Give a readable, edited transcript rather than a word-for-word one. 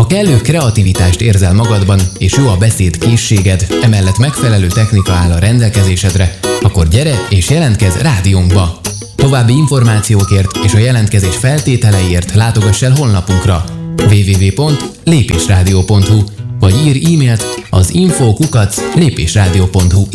Ha kellő kreativitást érzel magadban, és jó a beszédkészséged, emellett megfelelő technika áll a rendelkezésedre, akkor gyere és jelentkezz rádiónkba! További információkért és a jelentkezés feltételeiért látogass el honlapunkra www.lépésradio.hu vagy írj e-mailt az info@lépésradio.hu